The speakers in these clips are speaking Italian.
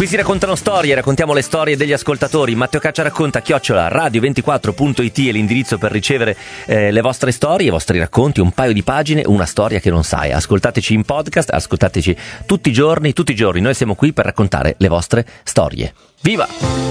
Qui si raccontano storie, raccontiamo le storie degli ascoltatori. Matteo Caccia racconta @radio24.it è l'indirizzo per ricevere le vostre storie, i vostri racconti, un paio di pagine, una storia che non sai. Ascoltateci in podcast, ascoltateci tutti i giorni. Noi siamo qui per raccontare le vostre storie. Viva!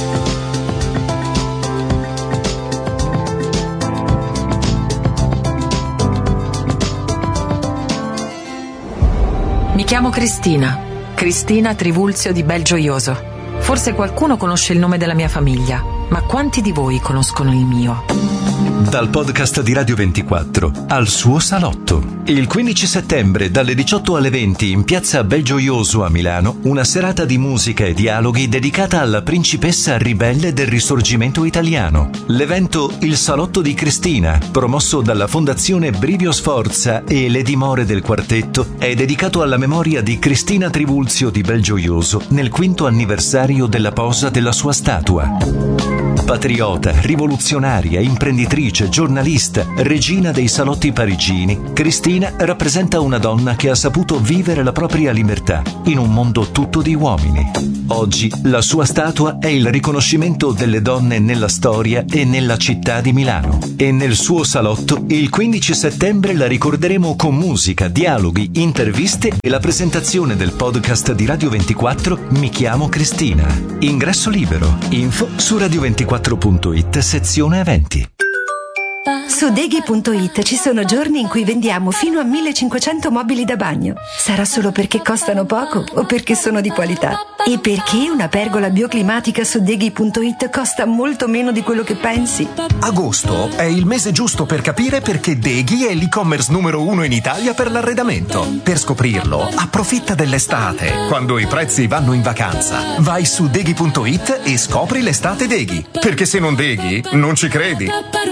Mi chiamo Cristina Trivulzio di Belgioioso. Forse qualcuno conosce il nome della mia famiglia, ma quanti di voi conoscono il mio? Dal podcast di Radio 24 al suo salotto. Il 15 settembre dalle 18 alle 20 in piazza Belgioioso a Milano, una serata di musica e dialoghi dedicata alla principessa ribelle del risorgimento italiano. L'evento Il Salotto di Cristina, promosso dalla Fondazione Brivio Sforza e le dimore del quartetto, è dedicato alla memoria di Cristina Trivulzio di Belgioioso nel 5° anniversario della posa della sua statua. Patriota, rivoluzionaria, imprenditrice, giornalista, regina dei salotti parigini, Cristina rappresenta una donna che ha saputo vivere la propria libertà in un mondo tutto di uomini. Oggi la sua statua è il riconoscimento delle donne nella storia e nella città di Milano. E nel suo salotto il 15 settembre la ricorderemo con musica, dialoghi, interviste e la presentazione del podcast di Radio 24 Mi chiamo Cristina. Ingresso libero. Info su radio24.it sezione eventi. Su Deghi.it ci sono giorni in cui vendiamo fino a 1500 mobili da bagno. Sarà solo perché costano poco o perché sono di qualità? E perché una pergola bioclimatica su Deghi.it costa molto meno di quello che pensi? Agosto è il mese giusto per capire perché Deghi è l'e-commerce numero 1 in Italia per l'arredamento. Per scoprirlo, approfitta dell'estate, quando i prezzi vanno in vacanza. Vai su Deghi.it e scopri l'estate Deghi. Perché se non Deghi, non ci credi.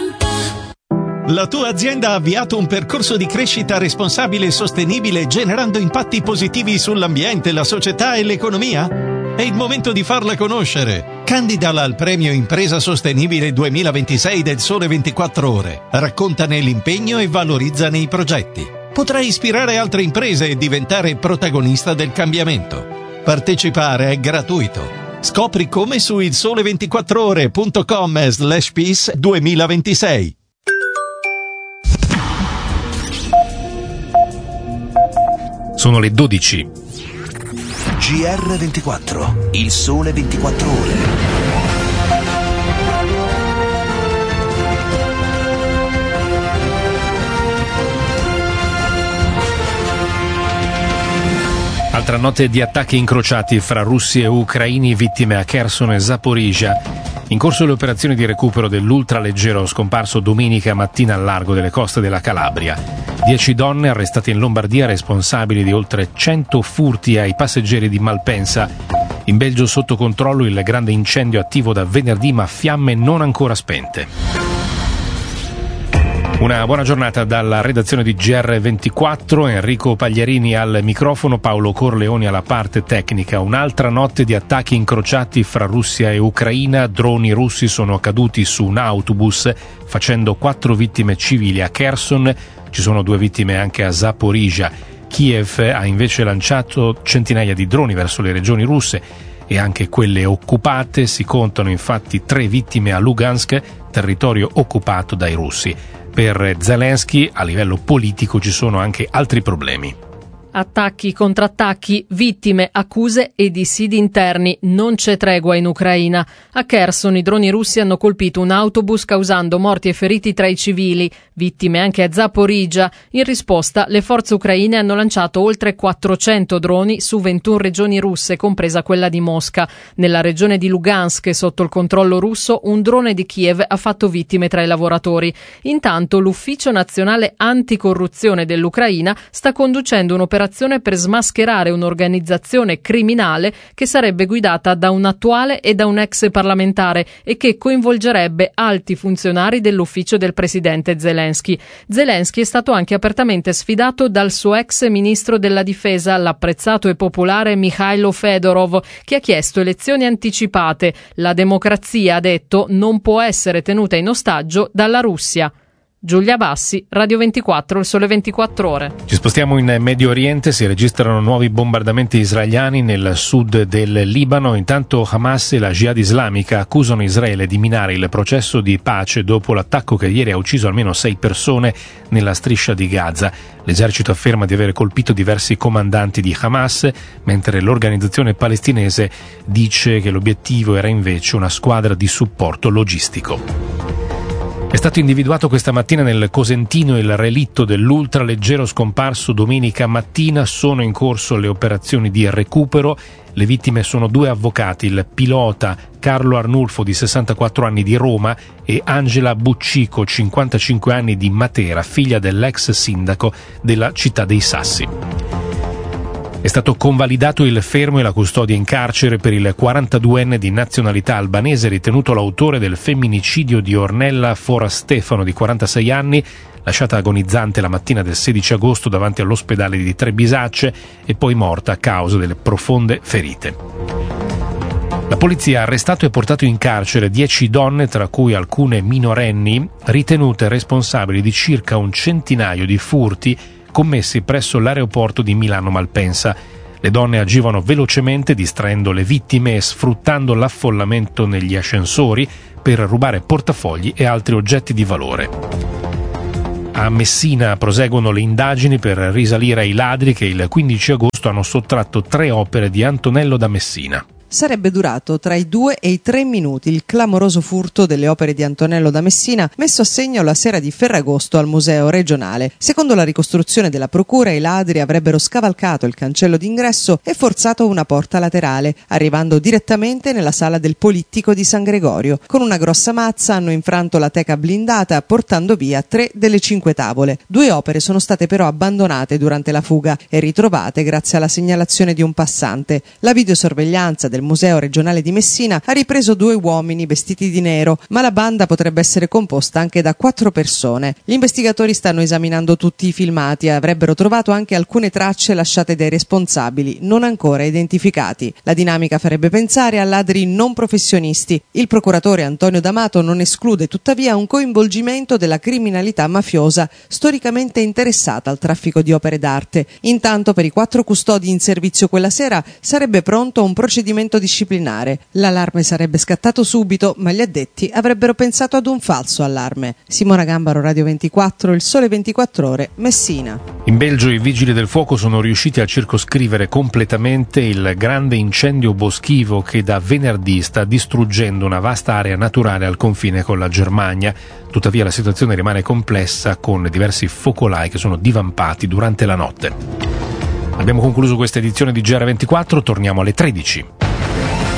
La tua azienda ha avviato un percorso di crescita responsabile e sostenibile generando impatti positivi sull'ambiente, la società e l'economia? È il momento di farla conoscere. Candidala al premio Impresa Sostenibile 2026 del Sole 24 Ore. Raccontane l'impegno e valorizzane i progetti. Potrai ispirare altre imprese e diventare protagonista del cambiamento. Partecipare è gratuito. Scopri come su ilsole24ore.com/peace 2026. Sono le 12. GR24, il sole 24 ore. Altra notte di attacchi incrociati fra russi e ucraini, vittime a Kherson e Zaporizhzhia. In corso le operazioni di recupero dell'ultraleggero scomparso domenica mattina al largo delle coste della Calabria. 10 donne arrestate in Lombardia, responsabili di oltre 100 furti ai passeggeri di Malpensa. In Belgio sotto controllo il grande incendio attivo da venerdì, ma fiamme non ancora spente. Una buona giornata dalla redazione di GR24, Enrico Pagliarini al microfono, Paolo Corleoni alla parte tecnica. Un'altra notte di attacchi incrociati fra Russia e Ucraina, droni russi sono caduti su un autobus facendo 4 vittime civili a Kherson, ci sono 2 vittime anche a Zaporizhzhia. Kiev ha invece lanciato centinaia di droni verso le regioni russe e anche quelle occupate, si contano infatti 3 vittime a Lugansk, territorio occupato dai russi. Per Zelensky, a livello politico, ci sono anche altri problemi. Attacchi, contrattacchi, vittime, accuse e dissidi interni. Non c'è tregua in Ucraina. A Kherson i droni russi hanno colpito un autobus causando morti e feriti tra i civili. Vittime anche a Zaporizhzhia. In risposta le forze ucraine hanno lanciato oltre 400 droni su 21 regioni russe, compresa quella di Mosca. Nella regione di Lugansk, sotto il controllo russo, un drone di Kiev ha fatto vittime tra i lavoratori. Intanto l'Ufficio Nazionale Anticorruzione dell'Ucraina sta conducendo un'operazione per smascherare un'organizzazione criminale che sarebbe guidata da un attuale e da un ex parlamentare e che coinvolgerebbe alti funzionari dell'ufficio del presidente Zelensky. Zelensky è stato anche apertamente sfidato dal suo ex ministro della difesa, l'apprezzato e popolare Mikhailo Fedorov, che ha chiesto elezioni anticipate. La democrazia, ha detto, non può essere tenuta in ostaggio dalla Russia. Giulia Bassi, Radio 24, Il Sole 24 Ore. Ci spostiamo in Medio Oriente, si registrano nuovi bombardamenti israeliani nel sud del Libano. Intanto Hamas e la Jihad islamica accusano Israele di minare il processo di pace dopo l'attacco che ieri ha ucciso almeno 6 persone nella striscia di Gaza. L'esercito afferma di aver colpito diversi comandanti di Hamas, mentre l'organizzazione palestinese dice che l'obiettivo era invece una squadra di supporto logistico. È stato individuato questa mattina nel Cosentino il relitto dell'ultraleggero scomparso domenica mattina. Sono in corso le operazioni di recupero. Le vittime sono 2 avvocati, il pilota Carlo Arnulfo di 64 anni di Roma e Angela Buccico, 55 anni di Matera, figlia dell'ex sindaco della città dei Sassi. È stato convalidato il fermo e la custodia in carcere per il 42enne di nazionalità albanese ritenuto l'autore del femminicidio di Ornella Forastefano di 46 anni, lasciata agonizzante la mattina del 16 agosto davanti all'ospedale di Trebisacce e poi morta a causa delle profonde ferite. La polizia ha arrestato e portato in carcere 10 donne, tra cui alcune minorenni, ritenute responsabili di circa un centinaio di furti commessi presso l'aeroporto di Milano Malpensa. Le donne agivano velocemente, distraendo le vittime e sfruttando l'affollamento negli ascensori per rubare portafogli e altri oggetti di valore. A Messina proseguono le indagini per risalire ai ladri che il 15 agosto hanno sottratto 3 opere di Antonello da Messina. Sarebbe durato tra i 2 e i 3 minuti il clamoroso furto delle opere di Antonello da Messina messo a segno la sera di Ferragosto al Museo regionale. Secondo la ricostruzione della procura, i ladri avrebbero scavalcato il cancello d'ingresso e forzato una porta laterale, arrivando direttamente nella sala del Polittico di San Gregorio. Con una grossa mazza hanno infranto la teca blindata, portando via 3 delle 5 tavole. 2 opere sono state però abbandonate durante la fuga e ritrovate grazie alla segnalazione di un passante. La videosorveglianza del Museo regionale di Messina ha ripreso 2 uomini vestiti di nero, ma la banda potrebbe essere composta anche da 4 persone. Gli investigatori stanno esaminando tutti i filmati e avrebbero trovato anche alcune tracce lasciate dai responsabili, non ancora identificati. La dinamica farebbe pensare a ladri non professionisti. Il procuratore Antonio D'Amato non esclude tuttavia un coinvolgimento della criminalità mafiosa, storicamente interessata al traffico di opere d'arte. Intanto per i 4 custodi in servizio quella sera sarebbe pronto un procedimento disciplinare. L'allarme sarebbe scattato subito, ma gli addetti avrebbero pensato ad un falso allarme. Simona Gambaro, Radio 24, Il Sole 24 Ore, Messina. In Belgio i vigili del fuoco sono riusciti a circoscrivere completamente il grande incendio boschivo che da venerdì sta distruggendo una vasta area naturale al confine con la Germania. Tuttavia la situazione rimane complessa, con diversi focolai che sono divampati durante la notte. Abbiamo concluso questa edizione di GR24, torniamo alle 13.